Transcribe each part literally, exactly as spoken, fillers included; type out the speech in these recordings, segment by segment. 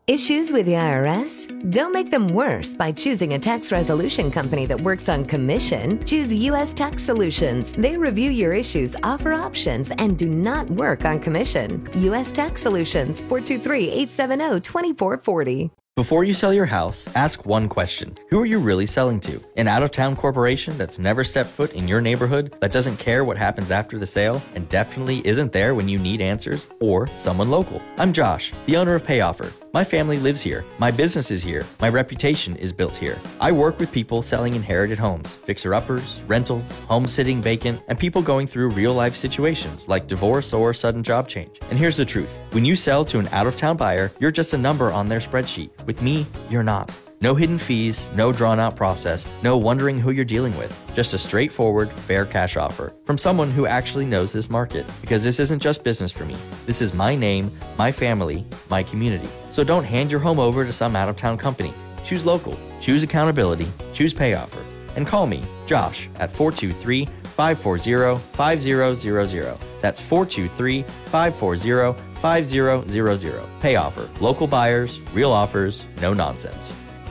Issues with the I R S? Don't make them worse by choosing a tax resolution company that works on commission. Choose U S Tax Solutions. They review your issues, offer options, and do not work on commission. U S Tax Solutions, four two three, eight seven zero, two four four zero. Before you sell your house, ask one question. Who are you really selling to? An out-of-town corporation that's never stepped foot in your neighborhood, that doesn't care what happens after the sale, and definitely isn't there when you need answers? Or someone local? I'm Josh, the owner of PayOffer. My family lives here. My business is here. My reputation is built here. I work with people selling inherited homes, fixer-uppers, rentals, home sitting vacant, and people going through real-life situations like divorce or sudden job change. And here's the truth. When you sell to an out-of-town buyer, you're just a number on their spreadsheet. With me, you're not. No hidden fees, no drawn-out process, no wondering who you're dealing with. Just a straightforward, fair cash offer from someone who actually knows this market. Because this isn't just business for me. This is my name, my family, my community. So don't hand your home over to some out-of-town company. Choose local, choose accountability, choose PayOffer. And call me, Josh, at four two three, five four zero, five zero zero zero. That's four two three, five four zero, five zero zero zero. PayOffer. Local buyers, real offers, no nonsense.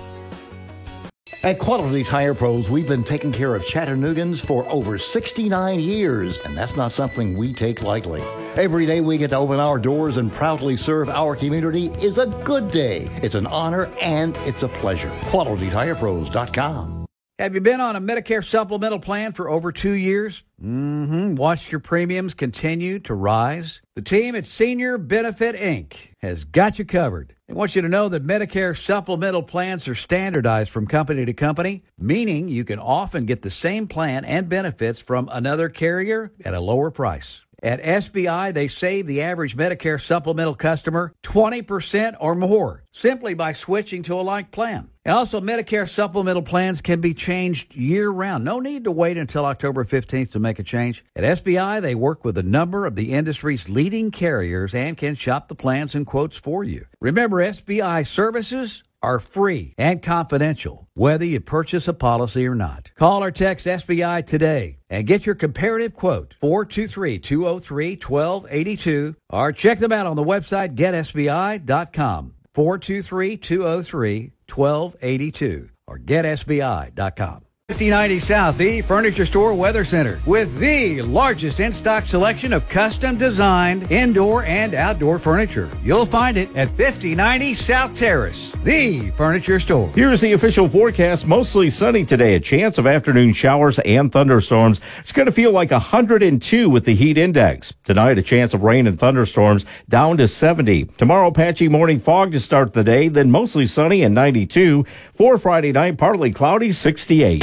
At Quality Tire Pros, we've been taking care of Chattanoogan's for over sixty-nine years, and that's not something we take lightly. Every day we get to open our doors and proudly serve our community is a good day. It's an honor and it's a pleasure. Quality Tire Pros dot com. Have you been on a Medicare supplemental plan for over two years? Mm-hmm. Watched your premiums continue to rise? The team at Senior Benefit Incorporated has got you covered. They want you to know that Medicare supplemental plans are standardized from company to company, meaning you can often get the same plan and benefits from another carrier at a lower price. At S B I, they save the average Medicare supplemental customer twenty percent or more simply by switching to a like plan. And also, Medicare supplemental plans can be changed year-round. No need to wait until October fifteenth to make a change. At S B I, they work with a number of the industry's leading carriers and can shop the plans and quotes for you. Remember, S B I services are free and confidential, whether you purchase a policy or not. Call or text S B I today and get your comparative quote, four two three, two zero three, one two eight two, or check them out on the website get S B I dot com, four two three, two zero three, one two eight two, or get S B I dot com. fifty ninety South, the Furniture Store Weather Center, with the largest in-stock selection of custom-designed indoor and outdoor furniture. You'll find it at fifty ninety South Terrace, the Furniture Store. Here's the official forecast. Mostly sunny today. A chance of afternoon showers and thunderstorms. It's going to feel like one hundred two with the heat index. Tonight, a chance of rain and thunderstorms down to seventy. Tomorrow, patchy morning fog to start the day, then mostly sunny and ninety-two. For Friday night, partly cloudy, sixty-eight.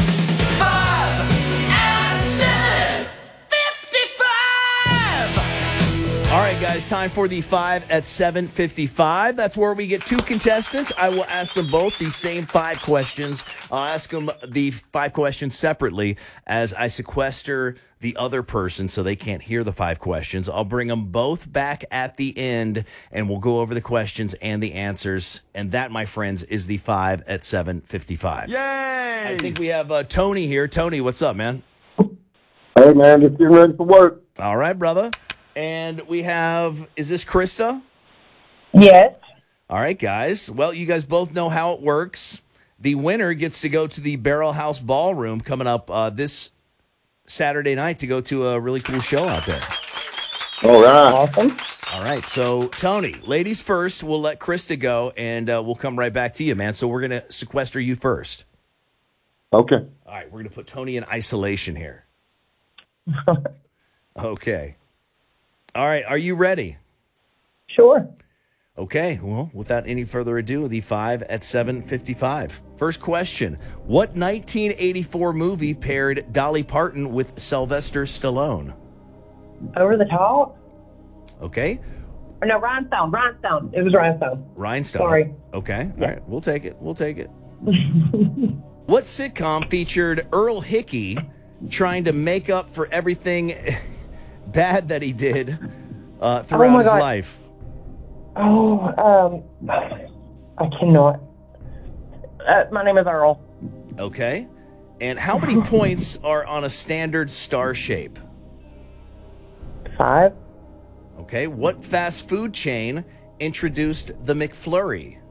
All right, guys, time for the five at seven fifty-five. That's where we get two contestants. I will ask them both the same five questions. I'll ask them the five questions separately as I sequester the other person so they can't hear the five questions. I'll bring them both back at the end, and we'll go over the questions and the answers. And that, my friends, is the five at seven fifty-five. Yay! I think we have uh, Tony here. Tony, what's up, man? Hey, man, just getting ready for work. All right, brother. And we have, is this Krista? Yes. All right, guys. Well, you guys both know how it works. The winner gets to go to the Barrel House Ballroom coming up uh, this Saturday night to go to a really cool show out there. All right. Awesome. All right, so Tony, ladies first. We'll let Krista go, and uh, we'll come right back to you, man. So we're going to sequester you first. Okay. All right, we're going to put Tony in isolation here. Okay. All right, are you ready? Sure. Okay, well, without any further ado, the five at seven fifty-five. First question. What nineteen eighty-four movie paired Dolly Parton with Sylvester Stallone? Over the Top? Okay. Or no, Rhinestone. Rhinestone. It was Rhinestone. Rhinestone. Sorry. Okay, all right, we'll take it. We'll take it. What sitcom featured Earl Hickey trying to make up for everything bad that he did uh, throughout oh his God. life? Oh, um, I cannot. Uh, my name is Earl. Okay. And how many points are on a standard star shape? Five. Okay. What fast food chain introduced the McFlurry?